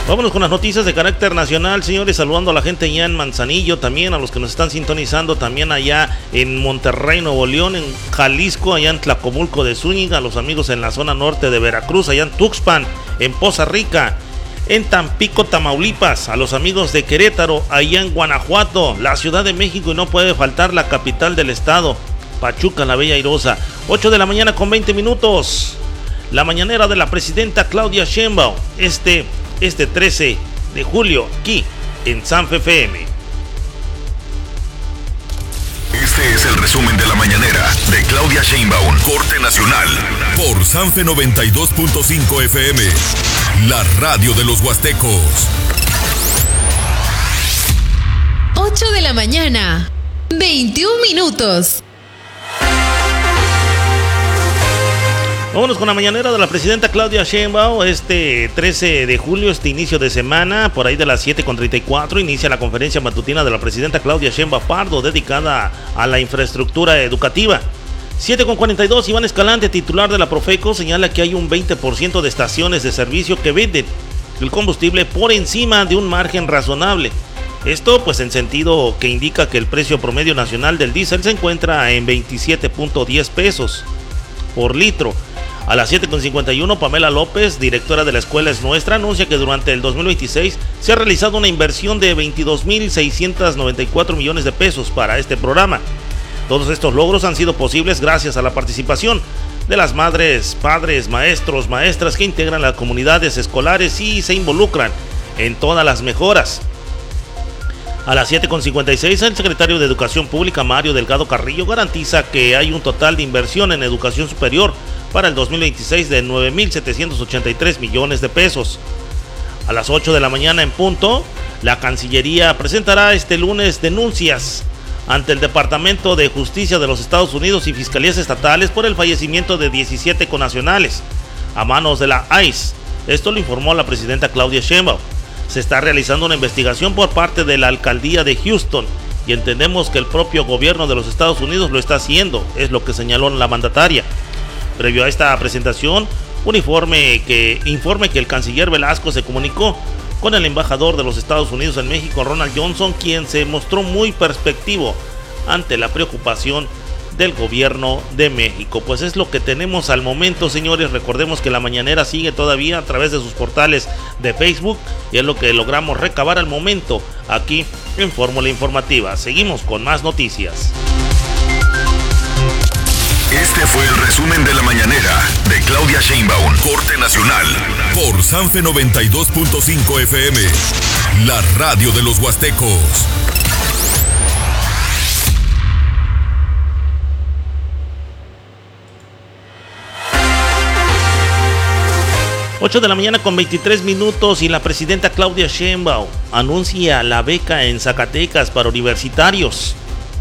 Vámonos con las noticias de carácter nacional, señores, saludando a la gente allá en Manzanillo, también a los que nos están sintonizando, también allá en Monterrey, Nuevo León, en Jalisco, allá en Tlacomulco de Zúñiga, a los amigos en la zona norte de Veracruz, allá en Tuxpan, en Poza Rica, en Tampico, Tamaulipas, a los amigos de Querétaro, allá en Guanajuato, la Ciudad de México y no puede faltar la capital del estado, Pachuca, la Bella Airosa. 8 de la mañana con 20 minutos. La mañanera de la presidenta Claudia Sheinbaum, este 13 de julio, aquí en Sanfe FM. Este es el resumen de la mañanera de Claudia Sheinbaum, Corte Nacional, por Sanfe 92.5 FM, la radio de los Huastecos. 8 de la mañana, 21 minutos. Vámonos con la mañanera de la presidenta Claudia Sheinbaum, 13 de julio, inicio de semana, por ahí de las 7:34, inicia la conferencia matutina de la presidenta Claudia Sheinbaum Pardo, dedicada a la infraestructura educativa. 7:42, Iván Escalante, titular de la Profeco, señala que hay un 20% de estaciones de servicio que venden el combustible por encima de un margen razonable. Esto pues en sentido que indica que el precio promedio nacional del diésel se encuentra en 27.10 pesos por litro. A las 7:51, Pamela López, directora de la Escuela Es Nuestra, anuncia que durante el 2026 se ha realizado una inversión de 22.694 millones de pesos para este programa. Todos estos logros han sido posibles gracias a la participación de las madres, padres, maestros, maestras que integran las comunidades escolares y se involucran en todas las mejoras. A las 7:56, el secretario de Educación Pública, Mario Delgado Carrillo, garantiza que hay un total de inversión en educación superior para el 2026 de 9.783 millones de pesos. A las 8 de la mañana en punto, la Cancillería presentará este lunes denuncias ante el Departamento de Justicia de los Estados Unidos y Fiscalías Estatales por el fallecimiento de 17 connacionales a manos de la ICE. Esto lo informó la presidenta Claudia Sheinbaum. Se está realizando una investigación por parte de la alcaldía de Houston y entendemos que el propio gobierno de los Estados Unidos lo está haciendo, es lo que señaló la mandataria. Previo a esta presentación, un informe que el canciller Velasco se comunicó con el embajador de los Estados Unidos en México, Ronald Johnson, quien se mostró muy perspectivo ante la preocupación del gobierno de México. Pues es lo que tenemos al momento, señores. Recordemos que la mañanera sigue todavía a través de sus portales de Facebook y es lo que logramos recabar al momento aquí en Fórmula Informativa. Seguimos con más noticias. Este fue el resumen de la mañanera de Claudia Sheinbaum, Corte Nacional, por Sanfe 92.5 FM, la radio de los Huastecos. 8 de la mañana con 23 minutos y la presidenta Claudia Sheinbaum anuncia la beca en Zacatecas para universitarios.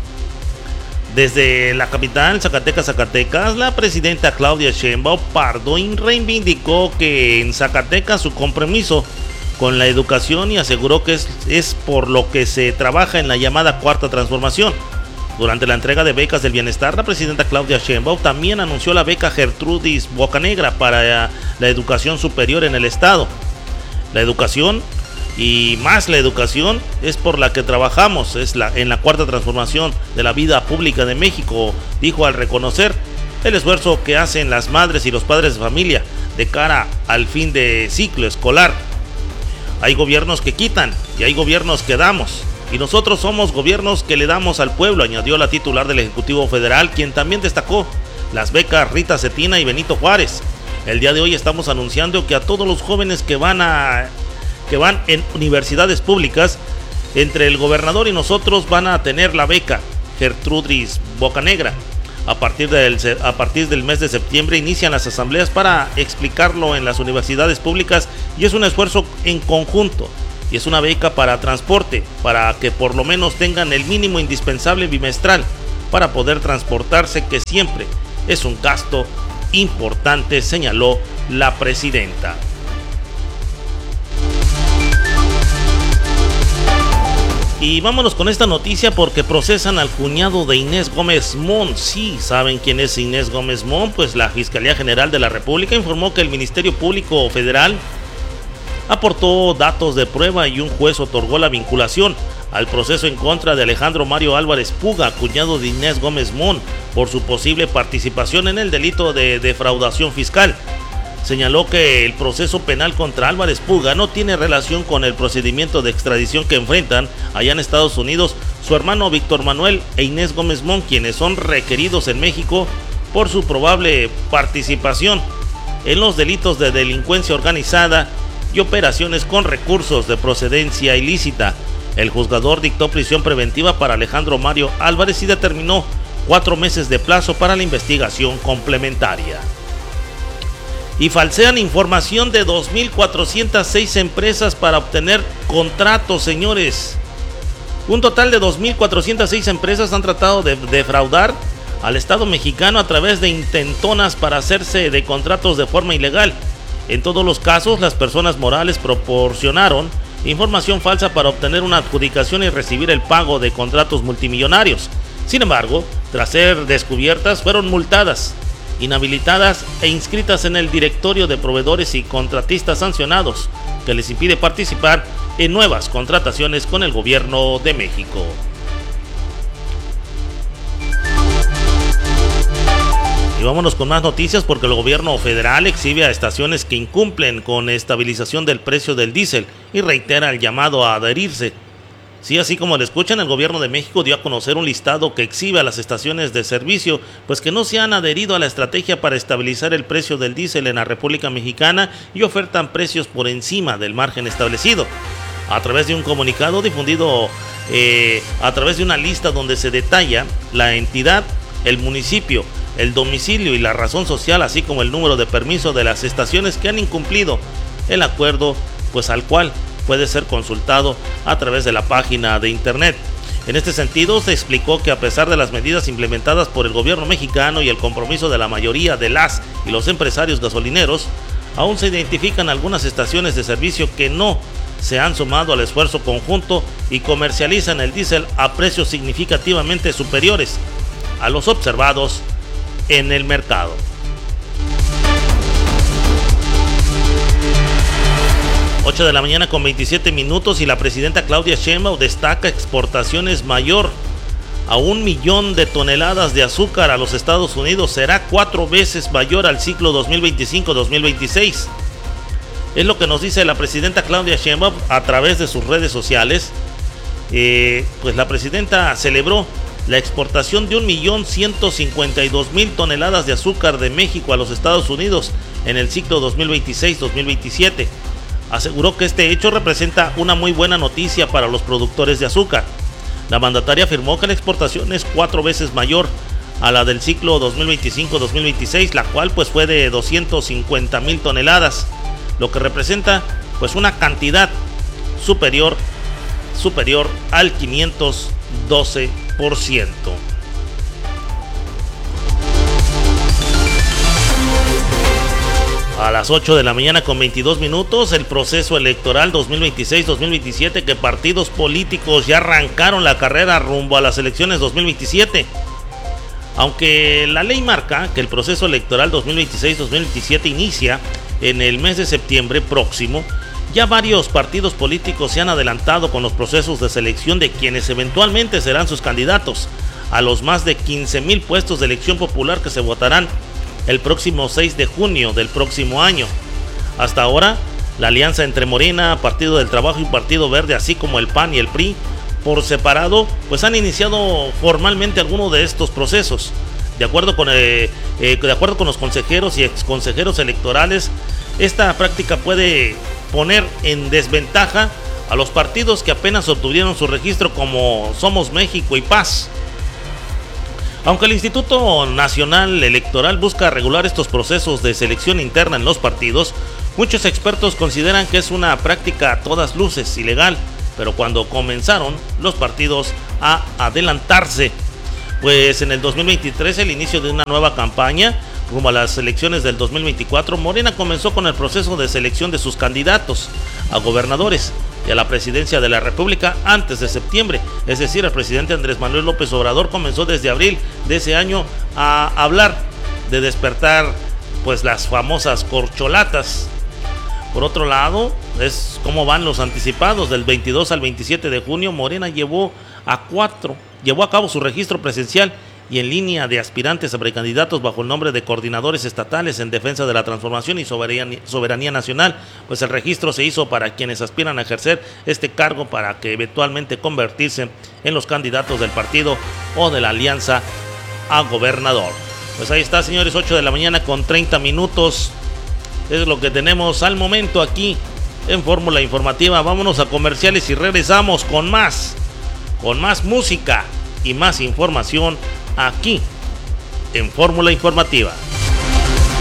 Desde la capital, Zacatecas, la presidenta Claudia Sheinbaum Pardo reivindicó que en Zacatecas su compromiso con la educación y aseguró que es por lo que se trabaja en la llamada Cuarta Transformación. Durante la entrega de becas del bienestar, la presidenta Claudia Sheinbaum también anunció la beca Gertrudis Bocanegra para la educación superior en el estado. La educación y más la educación es por la que trabajamos, en la Cuarta Transformación de la vida pública de México, dijo al reconocer el esfuerzo que hacen las madres y los padres de familia de cara al fin de ciclo escolar. Hay gobiernos que quitan y hay gobiernos que damos. Y nosotros somos gobiernos que le damos al pueblo, añadió la titular del Ejecutivo Federal, quien también destacó las becas Rita Cetina y Benito Juárez. El día de hoy estamos anunciando que a todos los jóvenes que van en universidades públicas, entre el gobernador y nosotros van a tener la beca Gertrudis Bocanegra. A partir del mes de septiembre inician las asambleas para explicarlo en las universidades públicas y es un esfuerzo en conjunto. Y es una beca para transporte, para que por lo menos tengan el mínimo indispensable bimestral para poder transportarse, que siempre es un gasto importante, señaló la presidenta. Y vámonos con esta noticia porque procesan al cuñado de Inés Gómez Mont. Sí, ¿saben quién es Inés Gómez Mont? Pues la Fiscalía General de la República informó que el Ministerio Público Federal aportó datos de prueba y un juez otorgó la vinculación al proceso en contra de Alejandro Mario Álvarez Puga, cuñado de Inés Gómez Mon, por su posible participación en el delito de defraudación fiscal. Señaló que el proceso penal contra Álvarez Puga no tiene relación con el procedimiento de extradición que enfrentan allá en Estados Unidos su hermano Víctor Manuel e Inés Gómez Mon, quienes son requeridos en México por su probable participación en los delitos de delincuencia organizada y operaciones con recursos de procedencia ilícita. El juzgador dictó prisión preventiva para Alejandro Mario Álvarez y determinó 4 meses de plazo para la investigación complementaria. Y falsean información de 2.406 empresas para obtener contratos, señores. Un total de 2.406 empresas han tratado de defraudar al Estado mexicano a través de intentonas para hacerse de contratos de forma ilegal. En todos los casos, las personas morales proporcionaron información falsa para obtener una adjudicación y recibir el pago de contratos multimillonarios. Sin embargo, tras ser descubiertas, fueron multadas, inhabilitadas e inscritas en el directorio de proveedores y contratistas sancionados, que les impide participar en nuevas contrataciones con el gobierno de México. Y vámonos con más noticias, porque el gobierno federal exhibe a estaciones que incumplen con estabilización del precio del diésel y reitera el llamado a adherirse. Sí, así como lo escuchan, el gobierno de México dio a conocer un listado que exhibe a las estaciones de servicio pues que no se han adherido a la estrategia para estabilizar el precio del diésel en la República Mexicana y ofertan precios por encima del margen establecido. A través de un comunicado difundido a través de una lista donde se detalla la entidad, el municipio, el domicilio y la razón social, así como el número de permiso de las estaciones que han incumplido el acuerdo, pues al cual puede ser consultado a través de la página de internet. En este sentido, se explicó que a pesar de las medidas implementadas por el gobierno mexicano y el compromiso de la mayoría de las y los empresarios gasolineros, aún se identifican algunas estaciones de servicio que no se han sumado al esfuerzo conjunto y comercializan el diésel a precios significativamente superiores a los observados en el mercado. Ocho de la mañana con 27 minutos y la presidenta Claudia Sheinbaum destaca exportaciones mayor a 1 millón de toneladas de azúcar a los Estados Unidos. Será 4 veces mayor al ciclo 2025-2026. Es lo que nos dice la presidenta Claudia Sheinbaum a través de sus redes sociales. Pues la presidenta celebró la exportación de 1.152.000 toneladas de azúcar de México a los Estados Unidos en el ciclo 2026-2027. Aseguró que este hecho representa una muy buena noticia para los productores de azúcar. La mandataria afirmó que la exportación es 4 veces mayor a la del ciclo 2025-2026, la cual pues fue de 250.000 toneladas, lo que representa pues una cantidad superior al 512%. A las 8 de la mañana con 22 minutos, el proceso electoral 2026-2027, que partidos políticos ya arrancaron la carrera rumbo a las elecciones 2027. Aunque la ley marca que el proceso electoral 2026-2027 inicia en el mes de septiembre próximo, ya varios partidos políticos se han adelantado con los procesos de selección de quienes eventualmente serán sus candidatos a los más de 15,000 puestos de elección popular que se votarán el próximo 6 de junio del próximo año. Hasta ahora, la alianza entre Morena, Partido del Trabajo y Partido Verde, así como el PAN y el PRI, por separado, pues han iniciado formalmente algunos de estos procesos. De acuerdo con los consejeros y exconsejeros electorales, esta práctica puede poner en desventaja a los partidos que apenas obtuvieron su registro, como Somos México y Paz. Aunque el Instituto Nacional Electoral busca regular estos procesos de selección interna en los partidos, muchos expertos consideran que es una práctica a todas luces ilegal, pero cuando comenzaron los partidos a adelantarse, pues en el 2023, el inicio de una nueva campaña rumbo a las elecciones del 2024, Morena comenzó con el proceso de selección de sus candidatos a gobernadores y a la presidencia de la República antes de septiembre. Es decir, el presidente Andrés Manuel López Obrador comenzó desde abril de ese año a hablar de despertar pues las famosas corcholatas. Por otro lado, es cómo van los anticipados. Del 22 al 27 de junio, Morena llevó a cabo su registro presencial y en línea de aspirantes a precandidatos bajo el nombre de coordinadores estatales en defensa de la transformación y soberanía nacional. Pues el registro se hizo para quienes aspiran a ejercer este cargo para que eventualmente convertirse en los candidatos del partido o de la alianza a gobernador. Pues ahí está, señores, 8 de la mañana con 30 minutos. Es lo que tenemos al momento aquí en Fórmula Informativa. Vámonos a comerciales y regresamos con más música y más información aquí en Fórmula Informativa.